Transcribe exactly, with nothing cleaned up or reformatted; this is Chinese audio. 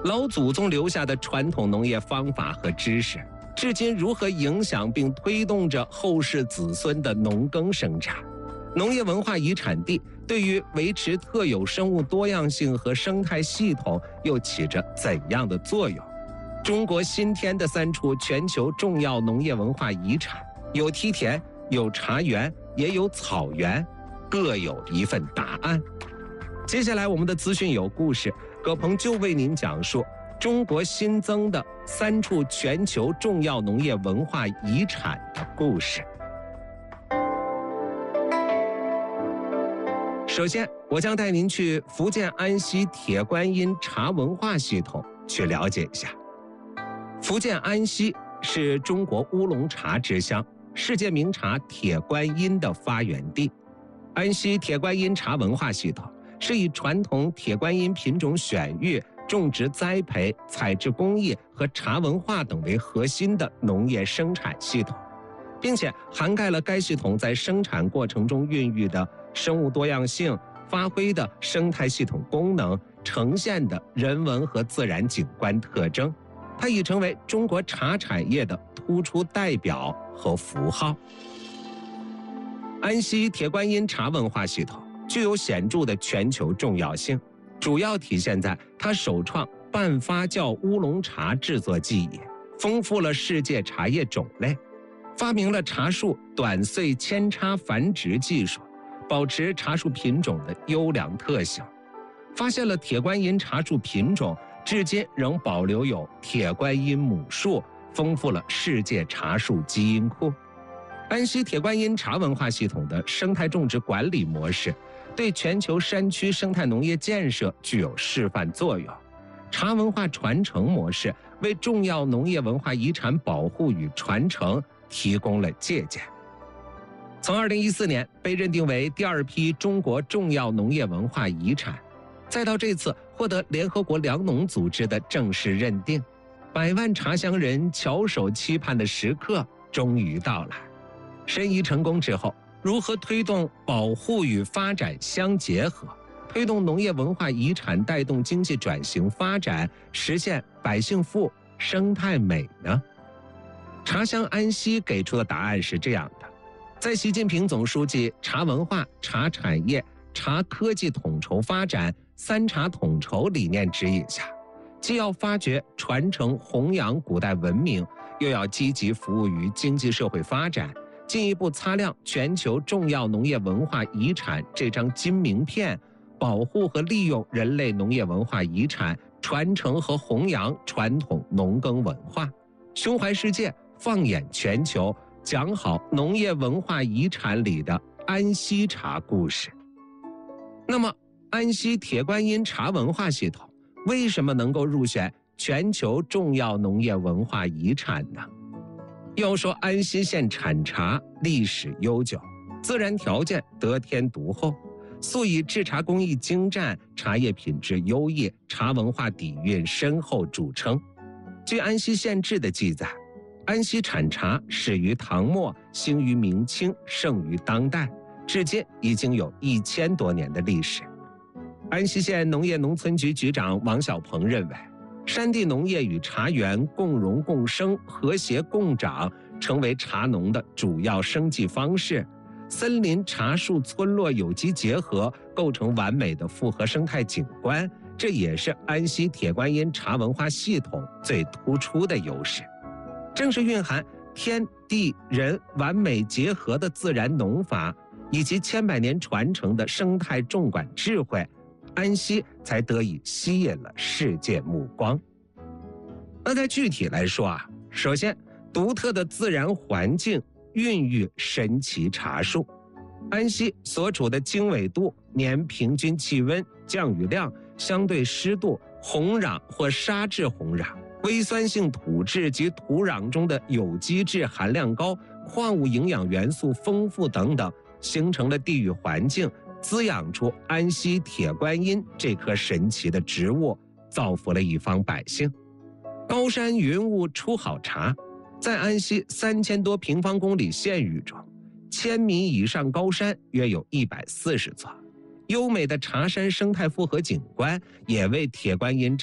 老祖宗留下的传统农业方法和知识，至今如何影响并推动着后世子孙的农耕生产？农业文化遗产地对于维持特有生物多样性和生态系统又起着怎样的作用？中国新添的三处全球重要农业文化遗产，有梯田，有茶园，也有草原，各有一份答案。接下来我们的资讯有故事，葛鹏就为您讲述中国新增的三处全球重要农业文化遗产的故事。首先，我将带您去福建安溪铁观音茶文化系统去了解一下。福建安溪是中国乌龙茶之乡，世界名茶铁观音的发源地。安溪铁观音茶文化系统是以传统铁观音品种选育、种植栽培、采制工艺和茶文化等为核心的农业生产系统，并且涵盖了该系统在生产过程中孕育的生物多样性、发挥的生态系统功能、呈现的人文和自然景观特征。它已成为中国茶产业的突出代表和符号。安溪铁观音茶文化系统具有显著的全球重要性，主要体现在它首创半发酵乌龙茶制作技艺，丰富了世界茶叶种类，发明了茶树短穗扦插繁殖技术，保持茶树品种的优良特性，发现了铁观音茶树品种至今仍保留有铁观音母树，丰富了世界茶树基因库。安溪铁观音茶文化系统的生态种植管理模式对全球山区生态农业建设具有示范作用。茶文化传承模式为重要农业文化遗产保护与传承提供了借鉴。从二零一四年被认定为第二批中国重要农业文化遗产，再到这次获得联合国粮农组织的正式认定，百万茶乡人翘首期盼的时刻终于到来。申遗成功之后，如何推动保护与发展相结合，推动农业文化遗产带动经济转型发展，实现百姓富、生态美呢？茶乡安溪给出的答案是这样的：在习近平总书记茶文化、茶产业、茶科技统筹发展三茶统筹理念指引下，既要发掘、传承、弘扬古代文明，又要积极服务于经济社会发展，进一步擦亮全球重要农业文化遗产这张金名片，保护和利用人类农业文化遗产，传承和弘扬传统农耕文化，胸怀世界，放眼全球，讲好农业文化遗产里的安溪茶故事。那么，安溪铁观音茶文化系统为什么能够入选全球重要农业文化遗产呢？要说安溪县产茶历史悠久，自然条件得天独厚，素以制茶工艺精湛、茶叶品质优异、茶文化底蕴深厚著称。据安溪县志的记载，安溪产茶始于唐末，兴于明清，盛于当代，至今已经有一千多年的历史。安溪县农业农村局局长王小鹏认为，山地农业与茶园共荣共生、和谐共长，成为茶农的主要生计方式。森林、茶树、村落有机结合，构成完美的复合生态景观，这也是安溪铁观音茶文化系统最突出的优势。正是蕴含天地人完美结合的自然农法，以及千百年传承的生态种管智慧，安溪才得以吸引了世界目光。那在具体来说啊，首先，独特的自然环境孕育神奇茶树。安溪所处的经纬度、年平均气温、降雨量、相对湿度、红壤或沙质红壤、微酸性土质及土壤中的有机质含量高、矿物营养元素丰富等等，形成了地域环境，滋养出安溪铁观音这棵神奇的植物，造福了一方百姓。高山云雾出好茶，在安溪三千多平方公里县域中，千米以上高山约有一百四十座，优美的茶山生态复合景观也为铁观音